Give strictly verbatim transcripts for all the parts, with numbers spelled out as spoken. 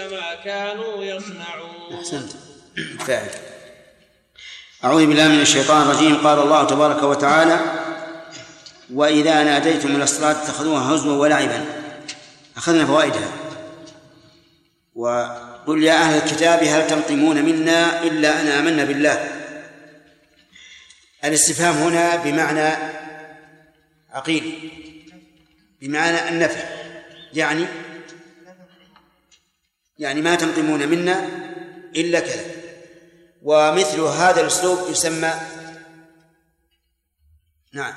ما كانوا يصنعون. أحسنت. فاعل. أعوذ بالله من الشيطان الرجيم. قال الله تبارك وتعالى: وإذا ناديتم إلى الصلاة اتخذوها هزوا ولعبا. أخذنا فوائدها. وقل يا أهل الكتاب هل تنقمون منا إلا أن آمنا بالله. الاستفهام هنا بمعنى عقيل، بمعنى النفي، يعني يعني ما تنقمون منا إلا كذا. ومثل هذا الأسلوب يسمى نعم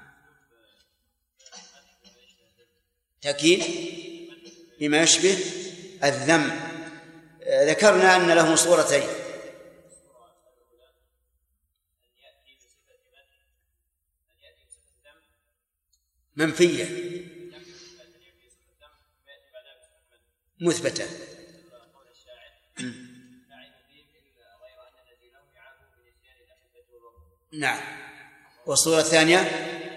تأكيد بما يشبه الذم. ذكرنا أن له صورتين: منفية مثبتة. نعم. والصورة الثانية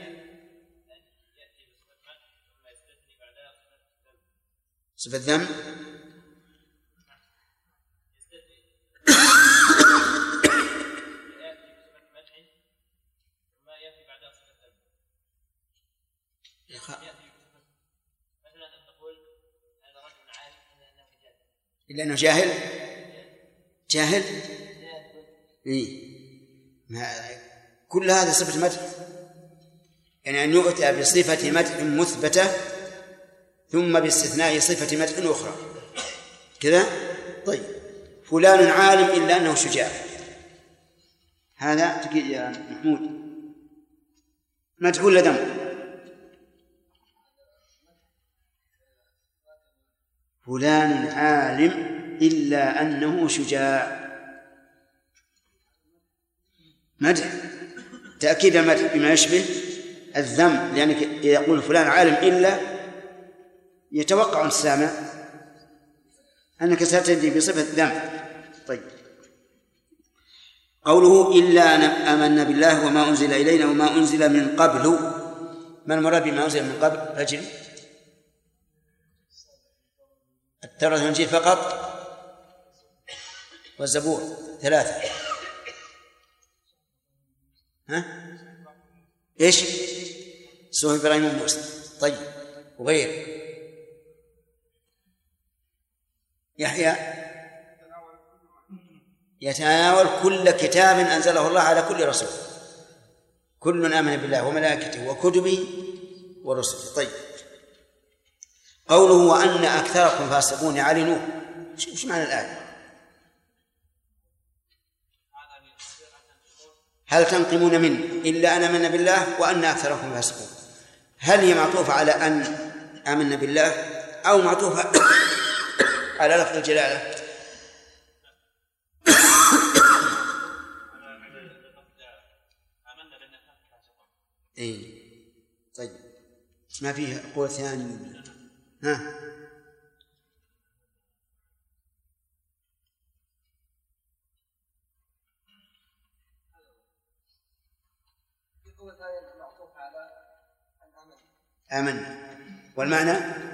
صفة الذم إلا أنه جاهل جاهل إيه؟ كل هذا صفة مدح، يعني أن يؤتى بصفة مدح مثبتة ثم باستثناء صفة مدح أخرى كذا. طيب، فلان عالم إلا أنه شجاع، هذا تقول يا محمود مدح ولا ذم؟ فلان عالم إلا أنه شجاع، مدح، تأكيد المدح بما يشبه الذم، لأنك يقول فلان عالم إلا يتوقع السامع أنك ستأتي بصفة ذم. طيب، قوله إلا أن آمنا بالله وما أنزل إلينا وما أنزل من قبل. ما المراد بما أنزل من قبل؟ فجر التوراة والإنجيل فقط والزبور ثلاثة. ها؟ إيش؟ صحف إبراهيم وموسى. طيب، وغير يحيى يتناول كل كتاب أنزله الله على كل رسول، كل آمن بالله وملائكته وكتبه ورسله. طيب، قوله وأن أكثركم فاسقون يعلنوا، شوف معنى الآية؟ هل تنقمون منه إلا أن آمنا بالله وأن أكثركم فاسقون. هل هي معطوفة على أن آمنا بالله أو معطوفة على لفظ الجلالة؟ إيه. طيب، ما فيه قول ثاني؟ ها؟ آمنا، والمعنى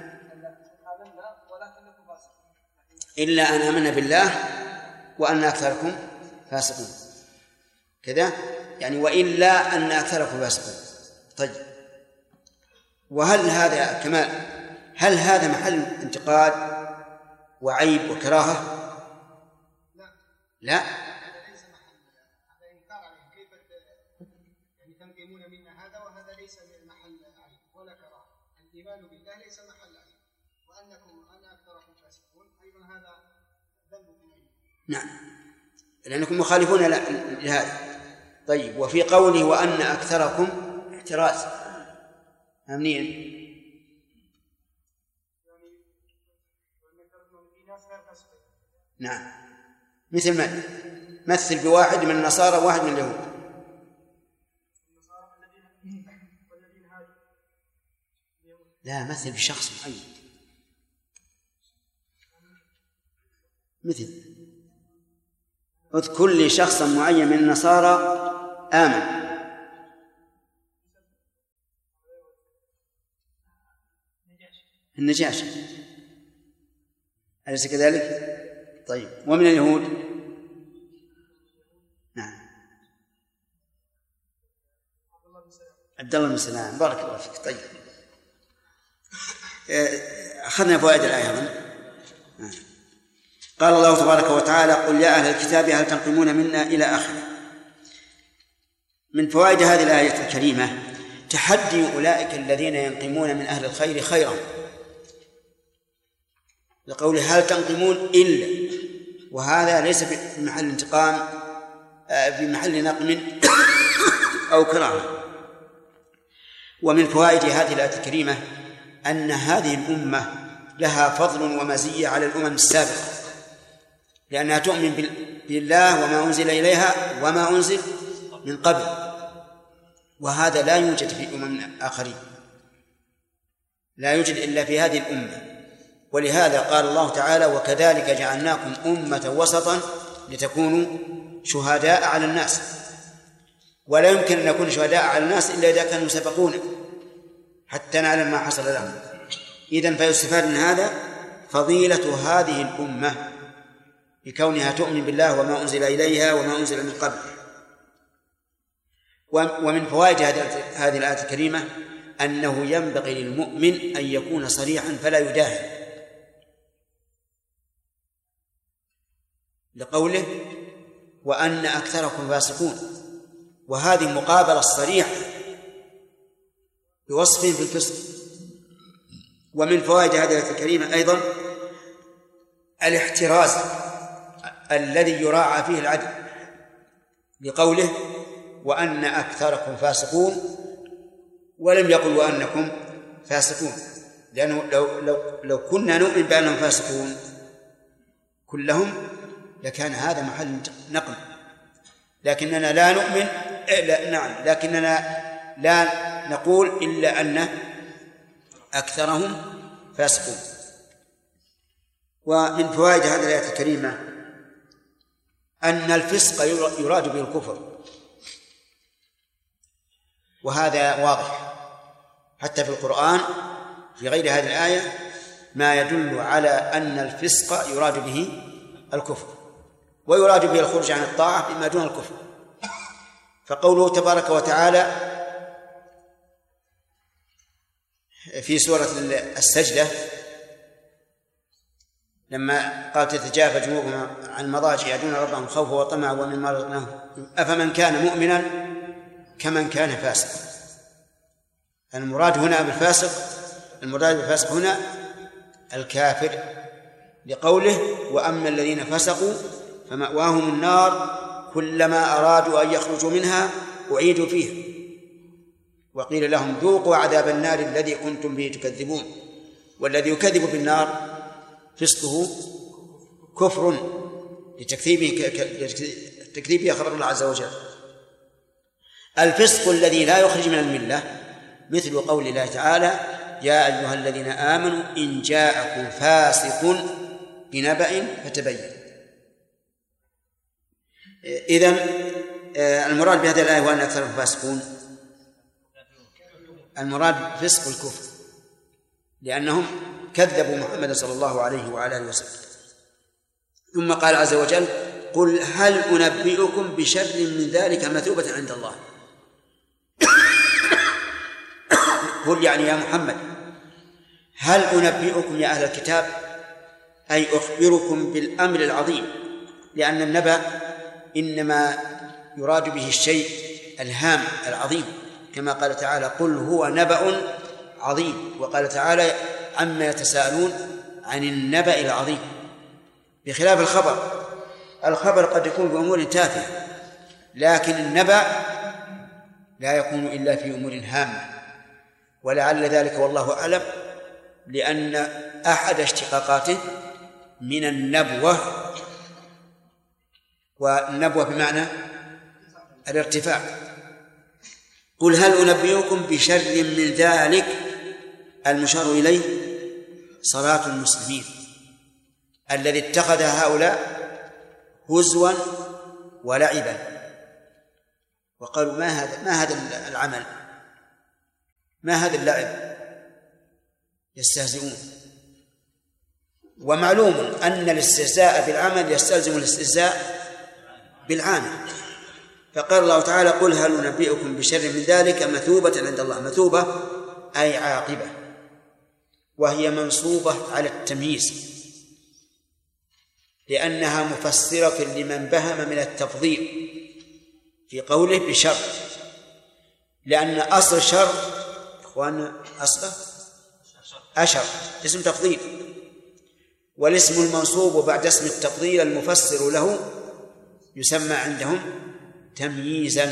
إلا أن آمنا بالله وأن أكثركم فاسقون كذا، يعني وإلا أن أكثركم فاسقون. طيب، وهل هذا كمال؟ هل هذا محل انتقاد وعيب وكراهة؟ لا، الإيمان بالله ليس محل عيب، وأنكم أن أكثركم فاسقون أيضا هذا ذنب أيضا. نعم، لأنكم مخالفون لهذا. طيب، وفي قوله وأن أكثركم احتراز أمنيا، نعم، مثل ما مثل بواحد من النصارى وواحد من اليهود. لا، مثل بشخص معين، مثل اذكر لي شخصا معين من النصارى آمن. النجاشي. أليس كذلك؟ طيب، ومن اليهود؟ نعم، عبد الله بن سلام، بارك الله فيك. طيب، أخذنا فوائد الآية. قال الله تبارك وتعالى: قل يا أهل الكتاب هل تنقمون منا، إلى آخره. من فوائد هذه الآية الكريمة تحدي أولئك الذين ينقمون من أهل الخير خيرا، لقول هل تنقمون إلا، وهذا ليس بمحل انتقام، بمحل نقم أو كراهة. ومن فوائد هذه الآية الكريمة أن هذه الأمة لها فضل ومزية على الأمم السابقة، لأنها تؤمن بالله وما أنزل إليها وما أنزل من قبل، وهذا لا يوجد في أمم آخرين، لا يوجد إلا في هذه الأمة. ولهذا قال الله تعالى: وكذلك جعلناكم أمة وسطا لتكونوا شهداء على الناس. ولا يمكن أن نكون شهداء على الناس إلا إذا كانوا سبقونا حتى نعلم ما حصل لهم. إذن فيستفاد من هذا فضيلة هذه الأمة بكونها تؤمن بالله وما أنزل إليها وما أنزل من قبل. ومن فوائد هذه الآية الكريمة أنه ينبغي للمؤمن أن يكون صريحا فلا يداهن، لقوله: وأن أكثركم فاسقون، وهذه مقابلة الصريح بوصفهم في الفسق. ومن فوائد هذه الآية الكريمة أيضا الاحتراز الذي يراعى فيه العدل، لقوله: وأن أكثركم فاسقون، ولم يقل وأنكم فاسقون، لأنه لو, لو, لو كنا نؤمن بأنهم فاسقون كلهم لكان هذا محل نقل، لكننا لا نؤمن لا نعم لكننا لا نقول إلا أن أكثرهم فاسقون. ومن فوائد هذه الآية الكريمة أن الفسق يراد به الكفر، وهذا واضح حتى في القرآن في غير هذه الآية ما يدل على أن الفسق يراد به الكفر، ويراد به الخروج عن الطاعة بما دون الكفر. فقوله تبارك وتعالى في سورة السجدة لما قال: تتجافى جنوبهم عن المضاجع يدعون ربهم خوفا وطمعا ومما رزقناهم أفمن كان مؤمنا كمن كان فاسقا. المراد هنا بالفاسق المراد بالفاسق هنا الكافر، لقوله: وأما الذين فسقوا فمأواهم النار كلما أرادوا أن يخرجوا منها أعيدوا فيها وقيل لهم ذوقوا عذاب النار الذي كنتم به تكذبون. والذي يكذب بالنار فسقه كفر لتكذيبه تكذيبه خبر الله عز وجل. الفسق الذي لا يخرج من الملة مثل قول الله تعالى: يا أيها الذين آمنوا إن جاءكم فاسق بنبأ فتبين. إذن المراد بهذه الآية وأن أكثرهم فاسقون، المراد فسق الكفر، لأنهم كذبوا محمد صلى الله عليه وعلى آله وسلم. ثم قال عز وجل: قل هل أنبئكم بشر من ذلك مثوبة عند الله. قل يعني يا محمد هل أنبئكم يا أهل الكتاب، أي أخبركم بالأمر العظيم، لأن النبأ إنما يراد به الشيء الهام العظيم، كما قال تعالى: قل هو نبأ عظيم. وقال تعالى: عما يتساءلون عن النبأ العظيم، بخلاف الخبر. الخبر قد يكون بأمور تافهة، لكن النبأ لا يكون إلا في أمور هامة، ولعل ذلك والله أعلم لأن أحد اشتقاقاته من النبوة، والنبوة بمعنى الارتفاع. قل هل أنبئكم بشر من ذلك، المشار إليه صلاة المسلمين الذي اتخذ هؤلاء هزوا ولعبا، وقالوا ما هذا ما هذا العمل، ما هذا اللعب، يستهزئون. ومعلوم أن الاستهزاء بالعمل يستلزم الاستهزاء بالعامل، فقال الله تعالى قل هل ننبئكم بشر من ذلك مثوبة عند الله. مثوبة أي عاقبة، وهي منصوبة على التمييز لأنها مفسرة لمن بهم من التفضيل في قوله بشر، لأن أصل شر إخواننا أصله أشر اسم تفضيل، والاسم المنصوب بعد اسم التفضيل المفسر له يسمى عندهم تمييزا،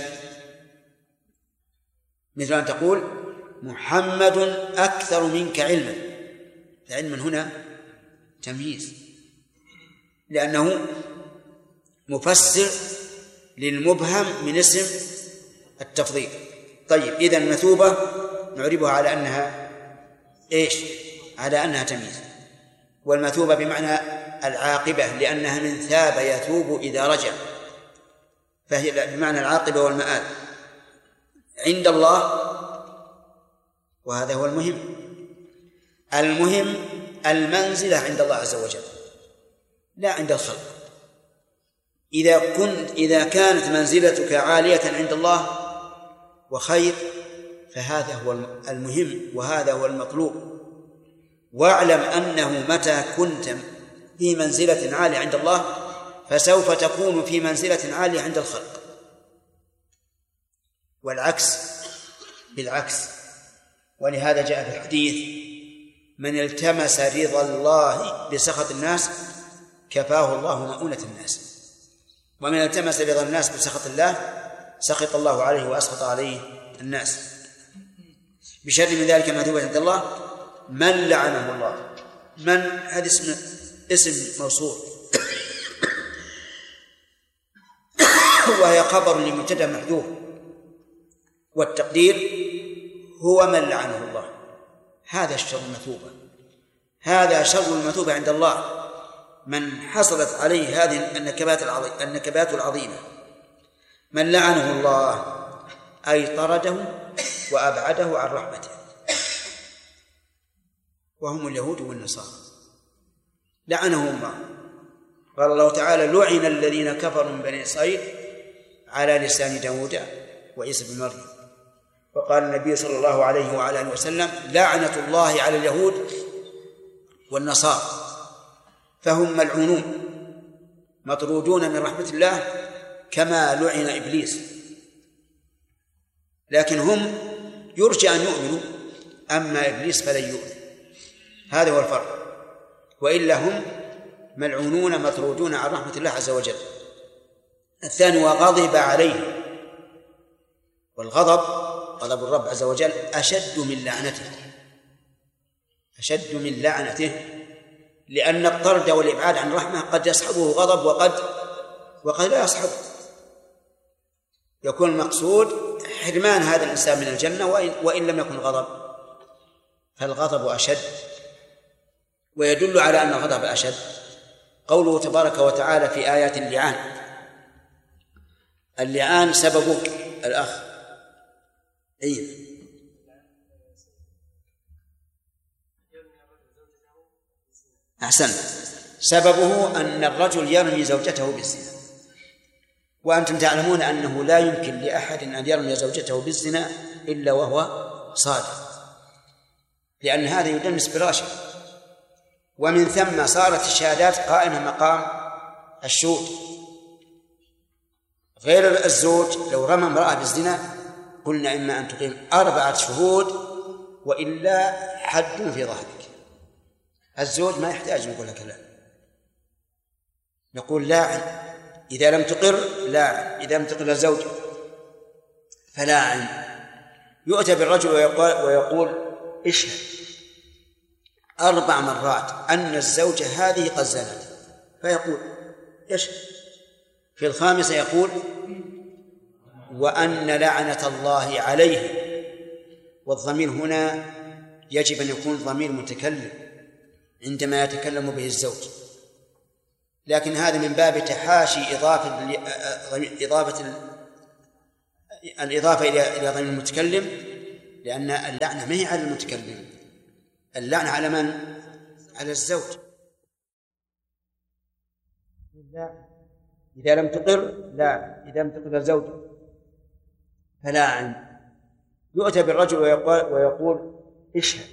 مثل أن تقول محمد أكثر منك علما، فعلم هنا تمييز لأنه مفسر للمبهم من اسم التفضيل. طيب إذن مثوبة نعربها على أنها إيش؟ على أنها تمييز، والمثوبة بمعنى العاقبة لأنها من ثاب يثوب إذا رجع، فهي بمعنى العاقبة والمآل عند الله. وهذا هو المهم، المهم المنزلة عند الله عز وجل لا عند الخلق. إذا كنت إذا كانت منزلتك عالية عند الله وخير فهذا هو المهم وهذا هو المطلوب. واعلم أنه متى كنت في منزلة عالية عند الله فسوف تكون في منزلة عالية عند الخلق، والعكس بالعكس. ولهذا جاء في الحديث من التمس رضا الله بسخط الناس كفاه الله مؤونة الناس، ومن التمس رضا الناس بسخط الله سخط الله عليه وأسخط عليه الناس. بشر من ذلك مثوبة عند الله من لعنه الله. من هذا اسم اسم موصول وهي خبر لمبتدأ محذوف، والتقدير هو من لعنه الله. هذا الشر المثوبة، هذا شر المثوبة عند الله من حصلت عليه هذه النكبات العظيمة النكبات العظيمة. من لعنه الله أي طرده وأبعده عن رحمته، وهم اليهود والنصارى لعنهم الله. قال الله تعالى لعن الذين كفروا من بني إسرائيل على لسان داود وعيسى بن مريم. وقال النبي صلى الله عليه وعلى آله وسلم لعنة الله على اليهود والنصارى، فهم ملعونون مطرودون من رحمة الله كما لعن إبليس، لكن هم يرجى أن يؤمنوا، أما إبليس فلن يؤمن. هذا هو الفرق، وإلا هم ملعونون مطرودون عن رحمة الله عز وجل. الثاني وغضب عليه، والغضب غضب الرب عز وجل أشد من لعنته، أشد من لعنته، لأن الطرد والإبعاد عن رحمة قد يصحبه غضب وقد وقد لا يصحبه. يكون المقصود حرمان هذا الإنسان من الجنة وإن, وإن لم يكن غضب، فالغضب أشد. ويدل على أن الغضب أشد قوله تبارك وتعالى في آيات اللعان. اللعان سببه الأخ أي أحسن، سببه أن الرجل يرمي زوجته بالزنا، وأنتم تعلمون أنه لا يمكن لأحد أن يرمي زوجته بالزنا إلا وهو صادق، لأن هذا يدنس براشه. ومن ثم صارت الشهادات قائمة مقام الشهود. غير الزوج لو رمى امرأة بالزنا قلنا إما أن تقيم أربعة شهود وإلا حد في ظهرك. الزوج ما يحتاج نقول لك لا، نقول لاعن، إذا لم تقر لاعن، إذا لم تقر الزوج فلاعن. يؤتى بالرجل ويقول, ويقول اشهد أربع مرات أن الزوجة هذه قد زنت، فيقول اشهد. في الخامسة يقول وأن لعنة الله عليه، والضمير هنا يجب أن يكون ضمير متكلم عندما يتكلم به الزوج، لكن هذا من باب تحاشي إضافة إضافة الإضافة إلى ضمير المتكلم، لأن اللعنة ما هي على المتكلم، اللعنة على من؟ على الزوج. لا. إذا لم تقر لا، إذا لم تقر الزوجة فلا عين. يؤتى بالرجل ويقول, ويقول اشهد